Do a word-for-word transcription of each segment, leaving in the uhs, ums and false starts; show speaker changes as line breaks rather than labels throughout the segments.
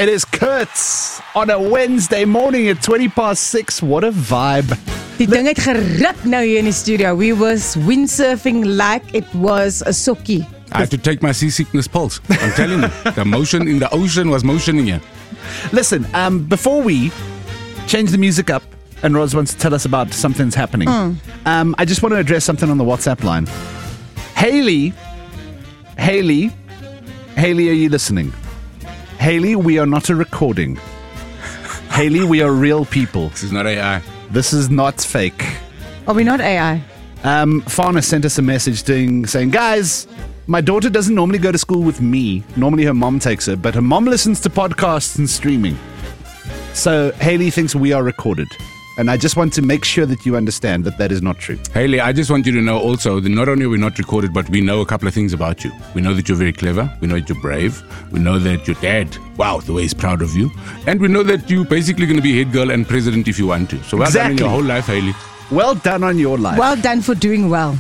It is Kurtz on a Wednesday morning at twenty past six. What a vibe.
Die ding het geruk nou hier in die studio. We was windsurfing like it was a sokkie.
I have to take my seasickness pulse. I'm telling you, the motion in the ocean was motioning you.
Listen, um, before we change the music up and Roz wants to tell us about something's happening, mm. um, I just want to address something on the WhatsApp line. Haley, Haley, Haley, are you listening? Haley, we are not a recording. Haley, we are real people.
This is not A I.
This is not fake.
Are we not A I?
Um, Fana sent us a message doing, saying, guys, my daughter doesn't normally go to school with me. Normally her mom takes her, but her mom listens to podcasts and streaming. So Haley thinks we are recorded. And I just want to make sure that you understand that that is not true.
Haley, I just want you to know also that not only are we not recorded, but we know a couple of things about you. We know that you're very clever. We know that you're brave. We know that your dad, wow, the way he's proud of you. And we know that you're basically going to be head girl and president if you want to. So well
exactly.
done in your whole life, Haley.
Well done on your life.
Well done for doing well.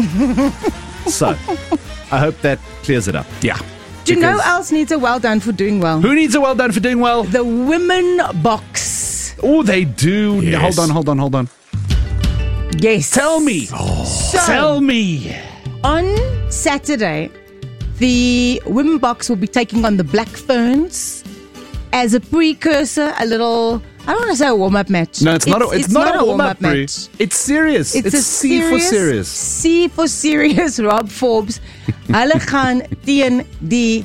So, I hope that clears it up.
Yeah.
Do you know who else needs a well done for doing well?
Who needs a well done for doing well?
The women box.
Oh, they do.
Yes.
Hold on, hold on, hold on.
Yes.
Tell me.
Oh.
So,
Tell me.
On Saturday, the women box will be taking on the Black Ferns as a precursor, a little, I don't want to say a warm-up match.
No, it's, it's not a, it's, it's not, not a warm-up, warm-up match. It's serious.
It's,
it's
a
C
serious,
for serious.
C for serious, Rob Forbes. Hulle gaan teen die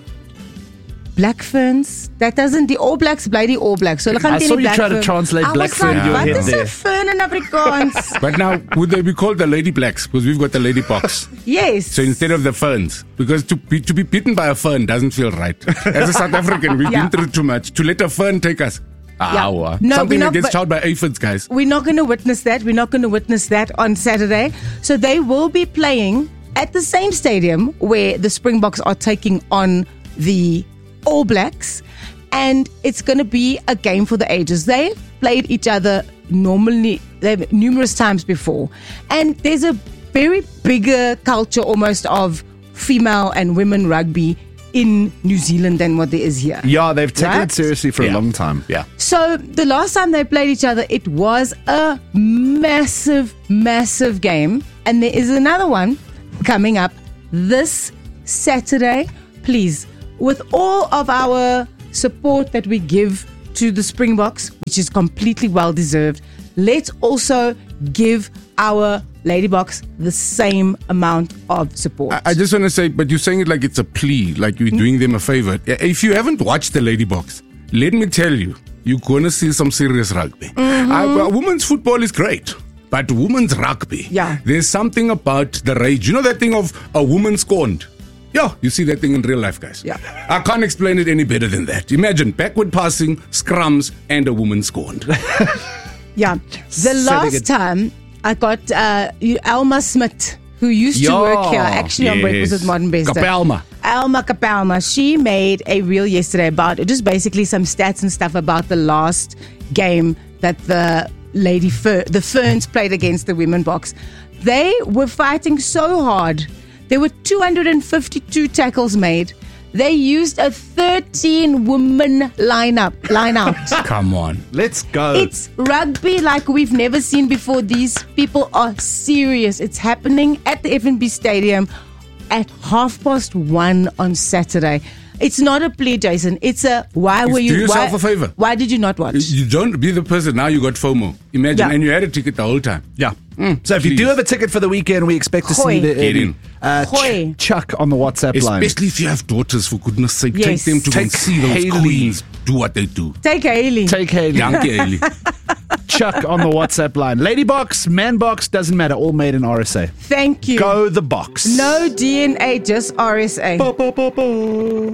Black Ferns. That doesn't, die All Blacks bly die All Blacks. So hulle gaan
I
teen
saw
die
you
Black
try
Fern.
to translate
I
Black
was
Fern
like,
in your
what
head
is
there.
a fern in Afrikaans?
But now, would they be called the Lady Blacks? Because we've got the Lady Box.
Yes.
So instead of the ferns, because to be, to be bitten by a fern doesn't feel right. As a South African, we've
Yeah.
been through too much. To let a fern take us.
Yeah.
Ow.
No,
Something
we're not,
that gets
but-
chowed by aphids, guys.
We're not going to witness that. We're not going to witness that on Saturday. So they will be playing at the same stadium where the Springboks are taking on the All Blacks. And it's going to be a game for the ages. They've played each other normally, they've numerous times before. And there's a very bigger culture almost of female and women rugby in New Zealand than what there is here.
Yeah, they've taken
Right?
it seriously for
Yeah.
a long time.
Yeah.
So the last time they played each other, it was a massive, massive game. And there is another one coming up this Saturday. Please, with all of our support that we give to the Springboks, which is completely well deserved, let's also give our Ladyboks the same amount of support.
I, I just want to say, but you're saying it like it's a plea, like you're doing them a favor. If you haven't watched the Lady Box, let me tell you, you're going to see some serious rugby. Mm-hmm. Uh, women's football is great, but women's rugby,
Yeah.
there's something about the rage. You know that thing of a woman scorned? Yeah, you see that thing in real life, guys.
Yeah.
I can't explain it any better than that. Imagine backward passing, scrums, and a woman scorned.
Yeah. The last time I got uh, Alma Smith, who used to
Yeah.
work here, actually on Breakfast with Modern Bester.
Kapelma.
Alma Kapelma, she made a reel yesterday about it, just basically some stats and stuff about the last game that the Lady Fer- the Ferns played against the women box. They were fighting so hard. There were two hundred fifty-two tackles made. They used a thirteen-woman lineup, line out.
Come on.
Let's go.
It's rugby like we've never seen before. These people are serious. It's happening at the F N B Stadium at half past one on Saturday. It's not a play, Jason. It's a why
It's
were you?
do yourself
why,
a favor.
Why did you not watch?
You don't be the person, now you got FOMO. Imagine,
Yeah.
and you had a ticket the whole time.
yeah. so if you
please.
do have a ticket for the weekend, we expect to
Hoi.
see the
Get in.
uh,
Hoi.
Ch- Chuck on the WhatsApp line.
Especially if you have daughters, for goodness sake.
Yes.
Take them to go and
Take
see those
Haley.
queens do what they do.
Take Haley.
Take Haley.
Dankie, Haley.
Chuck on the WhatsApp line. Lady box, man box, doesn't matter. All made in R S A.
Thank you.
Go the box.
No D N A, just R S A.
Bo, bo, bo, bo.